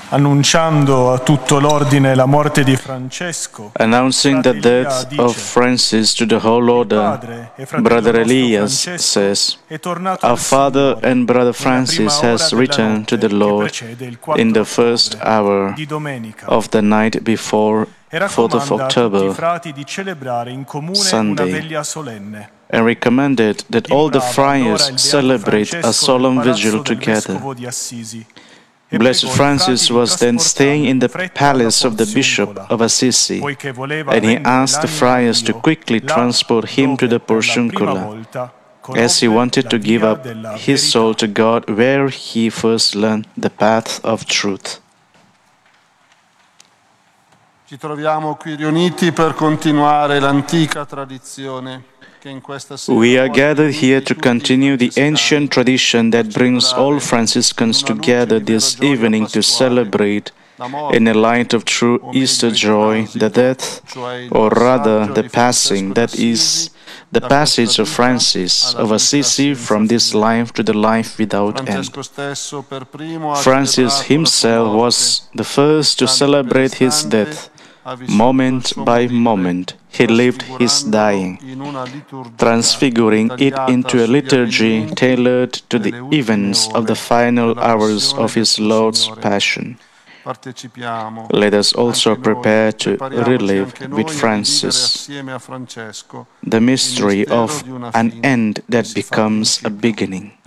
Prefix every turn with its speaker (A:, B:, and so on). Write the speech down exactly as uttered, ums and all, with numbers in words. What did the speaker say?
A: annunciando a tutto l'ordine la morte di Francesco,
B: announcing the death of Francis to the whole order, Brother Elias says, "Our father and Brother Francis has returned to the Lord in the first hour of the night before fourth of October, Sunday, and recommended that all the friars celebrate a solemn vigil together. Blessed Francis was then staying in the palace of the Bishop of Assisi, and he asked the friars to quickly transport him to the Porciuncula, as he wanted to give up his soul to God, where he first learned the path of truth."
C: Ci troviamo qui riuniti per continuare l'antica tradizione.
B: We are gathered here to continue the ancient tradition that brings all Franciscans together this evening to celebrate, in a light of true Easter joy, the death, or rather the passing, that is, the passage of Francis of Assisi from this life to the life without end. Francis himself was the first to celebrate his death. Moment by moment, he lived his dying, transfiguring it into a liturgy tailored to the events of the final hours of his Lord's Passion. Let us also prepare to relive with Francis the mystery of an end that becomes a beginning.